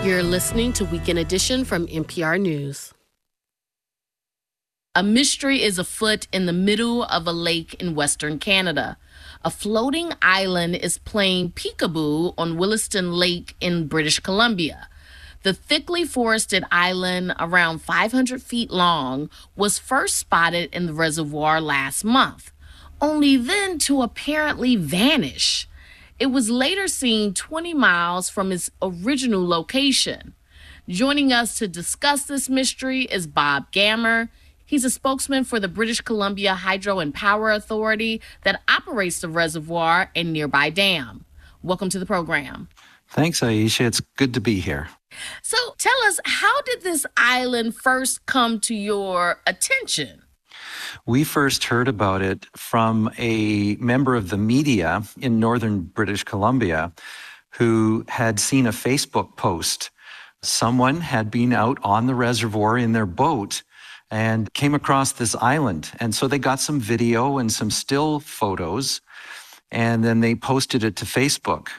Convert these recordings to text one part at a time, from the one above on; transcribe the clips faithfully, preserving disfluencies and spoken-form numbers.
You're listening to Weekend Edition from N P R News. A mystery is afoot in the middle of a lake in Western Canada. A floating island is playing peekaboo on Williston Lake in British Columbia. The thickly forested island, around five hundred feet long, was first spotted in the reservoir last month, only then to apparently vanish. It was later seen twenty miles from its original location. Joining us to discuss this mystery is Bob Gammer. He's a spokesman for the British Columbia Hydro and Power Authority that operates the reservoir and nearby dam. Welcome to the program. Thanks, Aisha. It's good to be here. So tell us, how did this island first come to your attention? We first heard about it from a member of the media in northern British Columbia who had seen a Facebook post. Someone had been out on the reservoir in their boat and came across this island. And so they got some video and some still photos, and then they posted it to Facebook.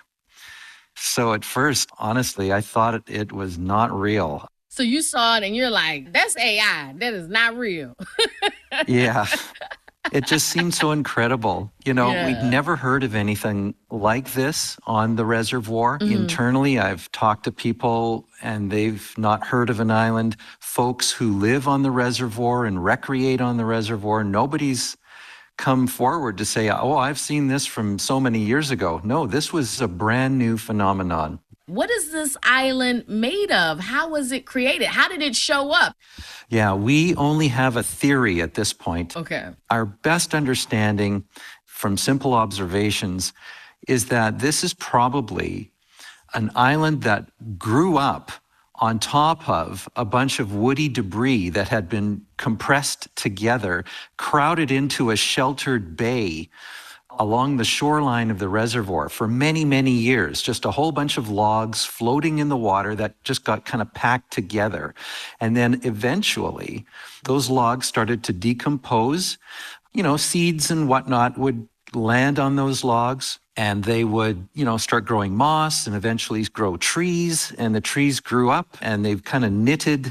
So at first, honestly, I thought it, it was not real. So you saw it and you're like, that's A I. That is not real. Yeah. It just seemed so incredible. You know, Yeah. we'd never heard of anything like this on the reservoir. Mhm. Internally, I've talked to people and they've not heard of an island. Folks who live on the reservoir and recreate on the reservoir, nobody's come forward to say, oh, I've seen this from so many years ago. No, this was a brand new phenomenon. What is this island made of? How was it created? How did it show up? Yeah, we only have a theory at this point. Okay. Our best understanding from simple observations is that this is probably an island that grew up on top of a bunch of woody debris that had been compressed together, crowded into a sheltered bay along the shoreline of the reservoir for many, many years. Just a whole bunch of logs floating in the water that just got kind of packed together. And then eventually, those logs started to decompose. You know, seeds and whatnot would land on those logs, and they would, you know, start growing moss and eventually grow trees. And the trees grew up and they've kind of knitted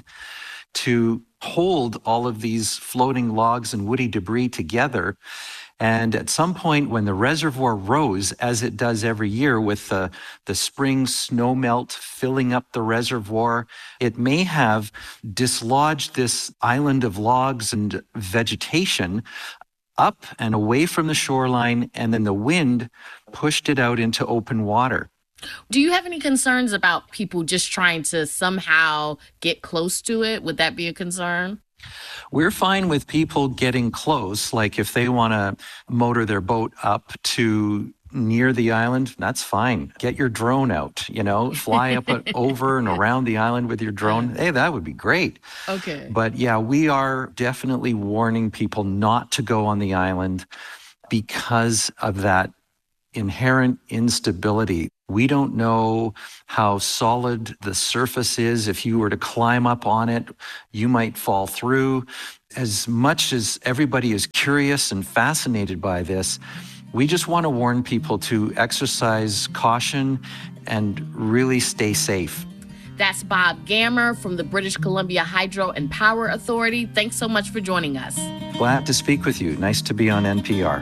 to hold all of these floating logs and woody debris together. And at some point when the reservoir rose, as it does every year with the, the spring snowmelt filling up the reservoir, it may have dislodged this island of logs and vegetation up and away from the shoreline, and then the wind pushed it out into open water. Do you have any concerns about people just trying to somehow get close to it? Would that be a concern? We're fine with people getting close, like if they want to motor their boat up to near the island, that's fine. Get your drone out, you know, fly up over and around the island with your drone. Hey, that would be great. Okay. But yeah, we are definitely warning people not to go on the island because of that inherent instability. We don't know how solid the surface is. If you were to climb up on it, you might fall through. As much as everybody is curious and fascinated by this, we just want to warn people to exercise caution and really stay safe. That's Bob Gammer from the British Columbia Hydro and Power Authority. Thanks so much for joining us. Glad to speak with you. Nice to be on N P R.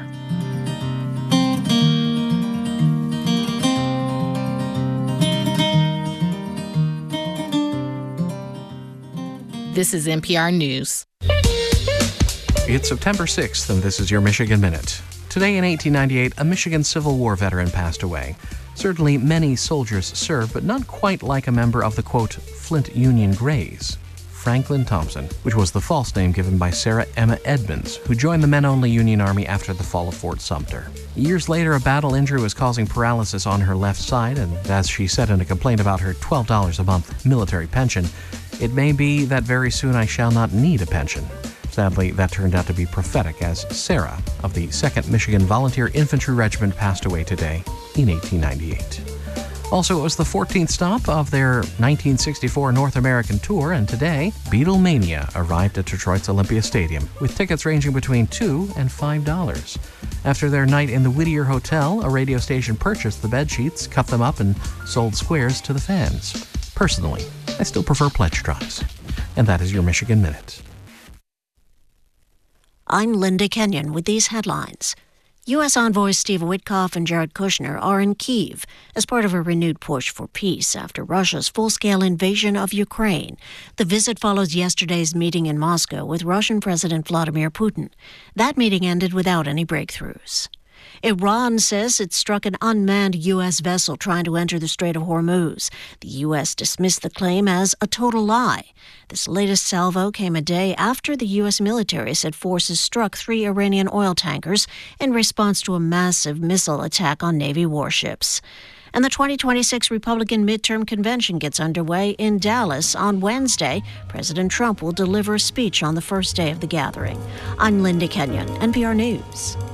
This is N P R News. It's September sixth, and this is your Michigan Minute. Today in eighteen ninety-eight, a Michigan Civil War veteran passed away. Certainly many soldiers served, but not quite like a member of the, quote, Flint Union Greys. Franklin Thompson, which was the false name given by Sarah Emma Edmonds, who joined the men-only Union Army after the fall of Fort Sumter. Years later, a battle injury was causing paralysis on her left side, and as she said in a complaint about her twelve dollars a month military pension, "It may be that very soon I shall not need a pension." Sadly, that turned out to be prophetic, as Sarah of the second Michigan Volunteer Infantry Regiment passed away today in eighteen ninety-eight. Also, it was the fourteenth stop of their nineteen sixty-four North American tour, and today, Beatlemania arrived at Detroit's Olympia Stadium, with tickets ranging between two dollars and five dollars. After their night in the Whittier Hotel, a radio station purchased the bedsheets, cut them up, and sold squares to the fans. Personally, I still prefer pledge drives. And that is your Michigan Minute. I'm Linda Kenyon with these headlines. U S envoys Steve Witkoff and Jared Kushner are in Kyiv as part of a renewed push for peace after Russia's full-scale invasion of Ukraine. The visit follows yesterday's meeting in Moscow with Russian President Vladimir Putin. That meeting ended without any breakthroughs. Iran says it struck an unmanned U S vessel trying to enter the Strait of Hormuz. The U S dismissed the claim as a total lie. This latest salvo came a day after the U S military said forces struck three Iranian oil tankers in response to a massive missile attack on Navy warships. And the twenty twenty-six Republican midterm convention gets underway in Dallas on Wednesday. President Trump will deliver a speech on the first day of the gathering. I'm Linda Kenyon, N P R News.